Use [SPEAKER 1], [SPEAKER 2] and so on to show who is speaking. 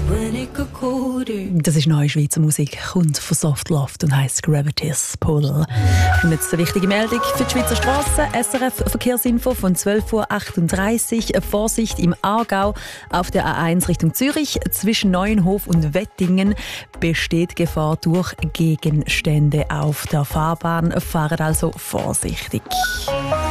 [SPEAKER 1] Das ist neue Schweizer Musik, kommt von Soft Loft und heisst Gravity's Pull. Und jetzt eine wichtige Meldung für die Schweizer Strassen. SRF Verkehrsinfo von 12.38 Uhr. Vorsicht im Aargau auf der A1 Richtung Zürich. Zwischen Neuenhof und Wettingen besteht Gefahr durch Gegenstände auf der Fahrbahn. Fahrt also vorsichtig.